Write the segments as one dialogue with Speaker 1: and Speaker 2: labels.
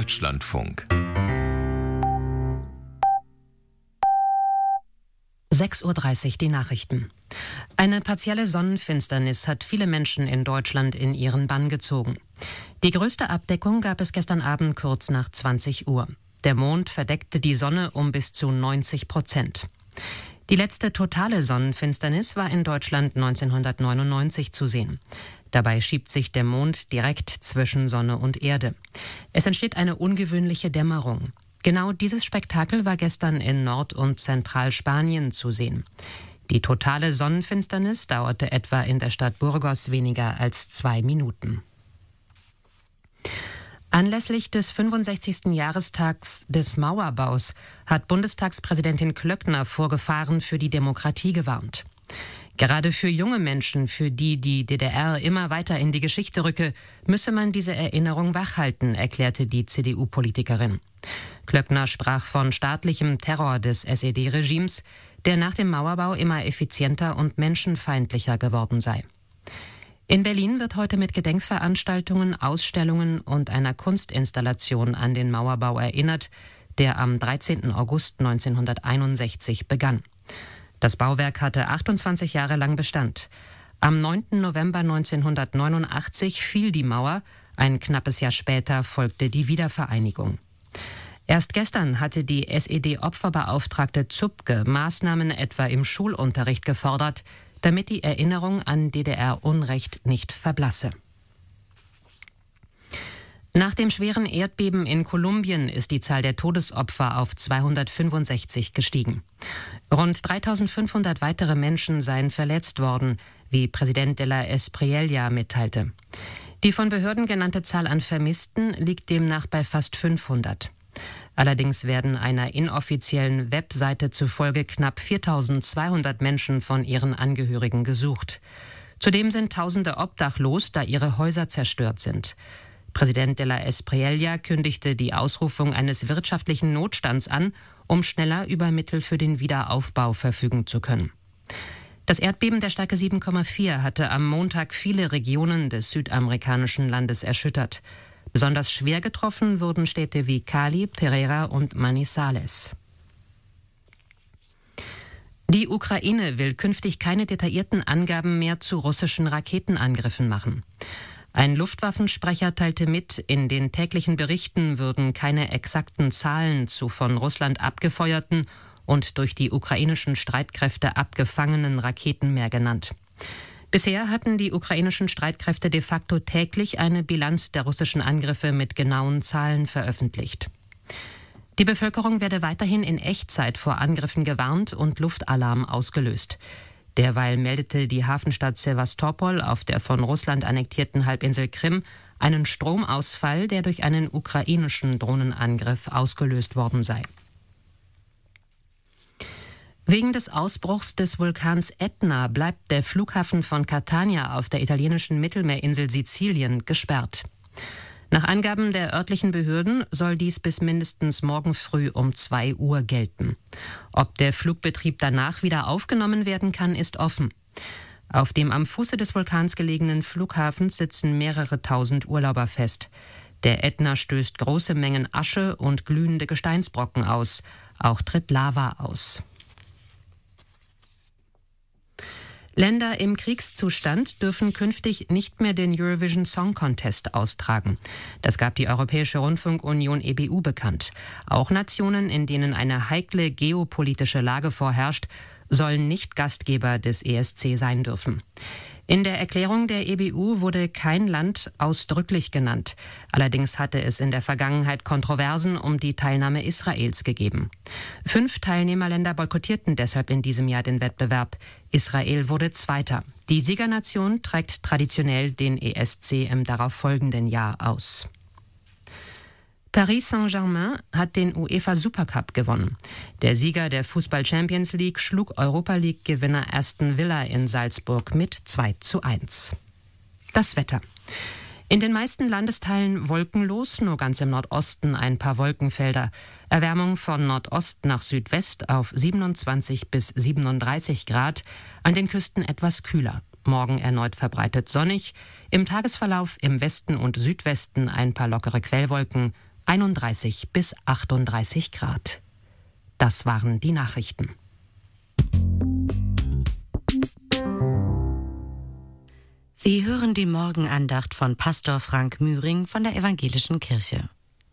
Speaker 1: Deutschlandfunk.
Speaker 2: 6:30 Uhr die Nachrichten. Eine partielle Sonnenfinsternis hat viele Menschen in Deutschland in ihren Bann gezogen. Die größte Abdeckung gab es gestern Abend kurz nach 20 Uhr. Der Mond verdeckte die Sonne um bis zu 90%. Die letzte totale Sonnenfinsternis war in Deutschland 1999 zu sehen. Dabei schiebt sich der Mond direkt zwischen Sonne und Erde. Es entsteht eine ungewöhnliche Dämmerung. Genau dieses Spektakel war gestern in Nord- und Zentralspanien zu sehen. Die totale Sonnenfinsternis dauerte etwa in der Stadt Burgos weniger als 2 Minuten. Anlässlich des 65. Jahrestags des Mauerbaus hat Bundestagspräsidentin Klöckner vor Gefahren für die Demokratie gewarnt. Gerade für junge Menschen, für die die DDR immer weiter in die Geschichte rücke, müsse man diese Erinnerung wachhalten, erklärte die CDU-Politikerin. Klöckner sprach von staatlichem Terror des SED-Regimes, der nach dem Mauerbau immer effizienter und menschenfeindlicher geworden sei. In Berlin wird heute mit Gedenkveranstaltungen, Ausstellungen und einer Kunstinstallation an den Mauerbau erinnert, der am 13. August 1961 begann. Das Bauwerk hatte 28 Jahre lang Bestand. Am 9. November 1989 fiel die Mauer, ein knappes Jahr später folgte die Wiedervereinigung. Erst gestern hatte die SED-Opferbeauftragte Zupke Maßnahmen etwa im Schulunterricht gefordert, damit die Erinnerung an DDR-Unrecht nicht verblasse. Nach dem schweren Erdbeben in Kolumbien ist die Zahl der Todesopfer auf 265 gestiegen. Rund 3.500 weitere Menschen seien verletzt worden, wie Präsident de la Espriella mitteilte. Die von Behörden genannte Zahl an Vermissten liegt demnach bei fast 500. Allerdings werden einer inoffiziellen Webseite zufolge knapp 4.200 Menschen von ihren Angehörigen gesucht. Zudem sind Tausende obdachlos, da ihre Häuser zerstört sind. Präsident de la Espriella kündigte die Ausrufung eines wirtschaftlichen Notstands an, um schneller über Mittel für den Wiederaufbau verfügen zu können. Das Erdbeben der Stärke 7,4 hatte am Montag viele Regionen des südamerikanischen Landes erschüttert. Besonders schwer getroffen wurden Städte wie Cali, Pereira und Manizales. Die Ukraine will künftig keine detaillierten Angaben mehr zu russischen Raketenangriffen machen. Ein Luftwaffensprecher teilte mit, in den täglichen Berichten würden keine exakten Zahlen zu von Russland abgefeuerten und durch die ukrainischen Streitkräfte abgefangenen Raketen mehr genannt. Bisher hatten die ukrainischen Streitkräfte de facto täglich eine Bilanz der russischen Angriffe mit genauen Zahlen veröffentlicht. Die Bevölkerung werde weiterhin in Echtzeit vor Angriffen gewarnt und Luftalarm ausgelöst. Derweil meldete die Hafenstadt Sewastopol auf der von Russland annektierten Halbinsel Krim einen Stromausfall, der durch einen ukrainischen Drohnenangriff ausgelöst worden sei. Wegen des Ausbruchs des Vulkans Ätna bleibt der Flughafen von Catania auf der italienischen Mittelmeerinsel Sizilien gesperrt. Nach Angaben der örtlichen Behörden soll dies bis mindestens morgen früh um 2 Uhr gelten. Ob der Flugbetrieb danach wieder aufgenommen werden kann, ist offen. Auf dem am Fuße des Vulkans gelegenen Flughafen sitzen mehrere tausend Urlauber fest. Der Ätna stößt große Mengen Asche und glühende Gesteinsbrocken aus. Auch tritt Lava aus. Länder im Kriegszustand dürfen künftig nicht mehr den Eurovision Song Contest austragen. Das gab die Europäische Rundfunkunion EBU bekannt. Auch Nationen, in denen eine heikle geopolitische Lage vorherrscht, sollen nicht Gastgeber des ESC sein dürfen. In der Erklärung der EBU wurde kein Land ausdrücklich genannt. Allerdings hatte es in der Vergangenheit Kontroversen um die Teilnahme Israels gegeben. 5 Teilnehmerländer boykottierten deshalb in diesem Jahr den Wettbewerb. Israel wurde Zweiter. Die Siegernation trägt traditionell den ESC im darauffolgenden Jahr aus. Paris Saint-Germain hat den UEFA Supercup gewonnen. Der Sieger der Fußball Champions League schlug Europa League-Gewinner Aston Villa in Salzburg mit 2:1. Das Wetter. In den meisten Landesteilen wolkenlos, nur ganz im Nordosten ein paar Wolkenfelder. Erwärmung von Nordost nach Südwest auf 27 bis 37 Grad, an den Küsten etwas kühler. Morgen erneut verbreitet sonnig, im Tagesverlauf im Westen und Südwesten ein paar lockere Quellwolken, 31 bis 38 Grad. Das waren die Nachrichten.
Speaker 1: Sie hören die Morgenandacht von Pastor Frank Mühring von der Evangelischen Kirche.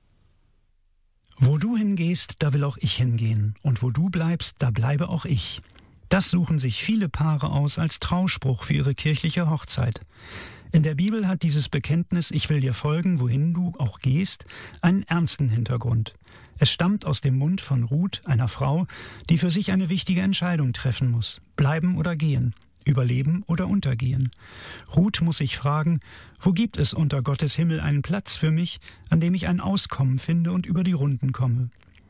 Speaker 3: Wo du hingehst, da will auch ich hingehen. Und wo du bleibst, da bleibe auch ich. Das suchen sich viele Paare aus als Trauspruch für ihre kirchliche Hochzeit. In der Bibel hat dieses Bekenntnis, ich will dir folgen, wohin du auch gehst, einen ernsten Hintergrund. Es stammt aus dem Mund von Ruth, einer Frau, die für sich eine wichtige Entscheidung treffen muss. Bleiben oder gehen. Überleben oder untergehen. Ruth muss sich fragen, wo gibt es unter Gottes Himmel einen Platz für mich, an dem ich ein Auskommen finde und über die Runden komme.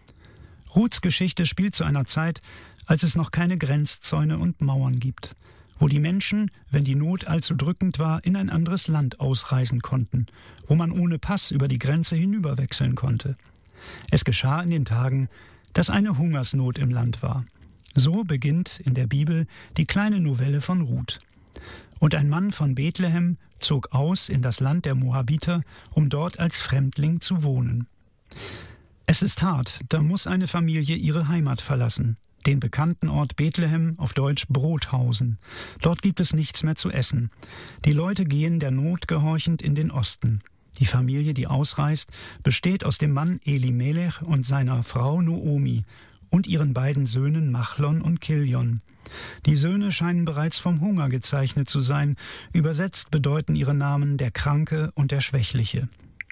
Speaker 3: Ruths Geschichte spielt zu einer Zeit, als es noch keine Grenzzäune und Mauern gibt, wo die Menschen, wenn die Not allzu drückend war, in ein anderes Land ausreisen konnten, wo man ohne Pass über die Grenze hinüberwechseln konnte. Es geschah in den Tagen, dass eine Hungersnot im Land war. So beginnt in der Bibel die kleine Novelle von Ruth. Und ein Mann von Bethlehem zog aus in das Land der Moabiter, um dort als Fremdling zu wohnen. Es ist hart, da muss eine Familie ihre Heimat verlassen, den bekannten Ort Bethlehem, auf Deutsch Brothausen. Dort gibt es nichts mehr zu essen. Die Leute gehen der Not gehorchend in den Osten. Die Familie, die ausreist, besteht aus dem Mann Elimelech und seiner Frau Noomi und ihren beiden Söhnen Machlon und Kilion. Die Söhne scheinen bereits vom Hunger gezeichnet zu sein. Übersetzt bedeuten ihre Namen der Kranke und der Schwächliche.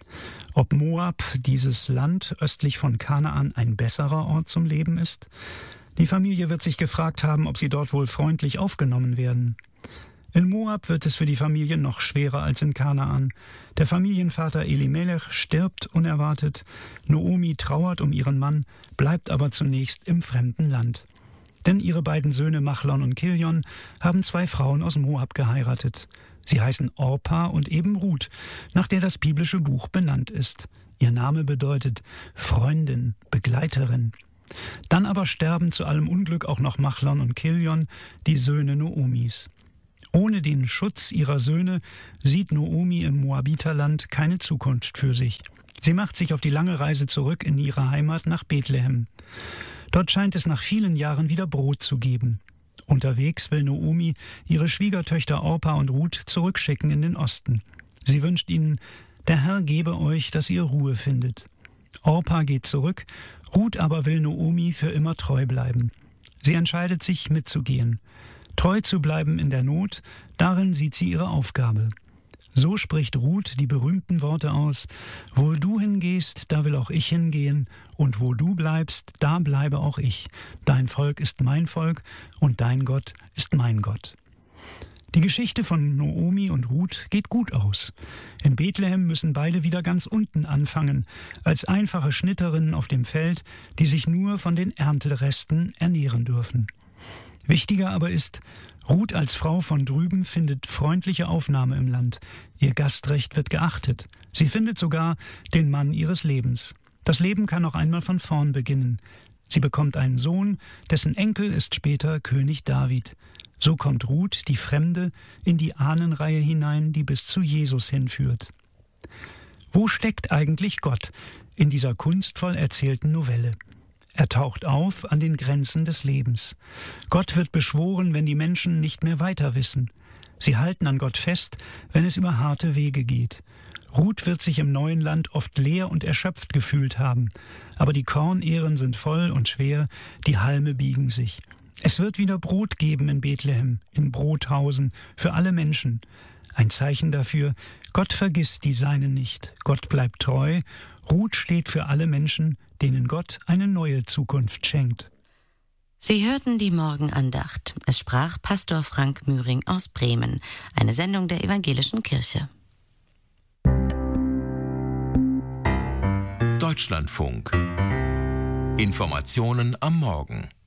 Speaker 3: Ob Moab, dieses Land östlich von Kanaan, ein besserer Ort zum Leben ist? Die Familie wird sich gefragt haben, ob sie dort wohl freundlich aufgenommen werden. In Moab wird es für die Familie noch schwerer als in Kanaan. Der Familienvater Elimelech stirbt unerwartet, Noomi trauert um ihren Mann, bleibt aber zunächst im fremden Land. Denn ihre beiden Söhne Machlon und Kilion haben 2 Frauen aus Moab geheiratet. Sie heißen Orpa und eben Ruth, nach der das biblische Buch benannt ist. Ihr Name bedeutet Freundin, Begleiterin. Dann aber sterben zu allem Unglück auch noch Machlon und Kilion, die Söhne Noomis. Ohne den Schutz ihrer Söhne sieht Noomi im Moabiterland keine Zukunft für sich. Sie macht sich auf die lange Reise zurück in ihre Heimat nach Bethlehem. Dort scheint es nach vielen Jahren wieder Brot zu geben. Unterwegs will Noomi ihre Schwiegertöchter Orpa und Ruth zurückschicken in den Osten. Sie wünscht ihnen, der Herr gebe euch, dass ihr Ruhe findet. Orpa geht zurück, Ruth aber will Noomi für immer treu bleiben. Sie entscheidet sich, mitzugehen. Treu zu bleiben in der Not, darin sieht sie ihre Aufgabe. So spricht Ruth die berühmten Worte aus: Wo du hingehst, da will auch ich hingehen, und wo du bleibst, da bleibe auch ich. Dein Volk ist mein Volk, und dein Gott ist mein Gott. Die Geschichte von Noomi und Ruth geht gut aus. In Bethlehem müssen beide wieder ganz unten anfangen, als einfache Schnitterinnen auf dem Feld, die sich nur von den Ernteresten ernähren dürfen. Wichtiger aber ist, Ruth als Frau von drüben findet freundliche Aufnahme im Land. Ihr Gastrecht wird geachtet. Sie findet sogar den Mann ihres Lebens. Das Leben kann noch einmal von vorn beginnen. Sie bekommt einen Sohn, dessen Enkel ist später König David. So kommt Ruth, die Fremde, in die Ahnenreihe hinein, die bis zu Jesus hinführt. Wo steckt eigentlich Gott in dieser kunstvoll erzählten Novelle? Er taucht auf an den Grenzen des Lebens. Gott wird beschworen, wenn die Menschen nicht mehr weiter wissen. Sie halten an Gott fest, wenn es über harte Wege geht. Ruth wird sich im neuen Land oft leer und erschöpft gefühlt haben. Aber die Kornähren sind voll und schwer, die Halme biegen sich. Es wird wieder Brot geben in Bethlehem, in Brothausen, für alle Menschen. Ein Zeichen dafür, Gott vergisst die Seinen nicht. Gott bleibt treu. Ruth steht für alle Menschen, denen Gott eine neue Zukunft schenkt.
Speaker 1: Sie hörten die Morgenandacht. Es sprach Pastor Frank Mühring aus Bremen, eine Sendung der Evangelischen Kirche.
Speaker 4: Deutschlandfunk. Informationen am Morgen.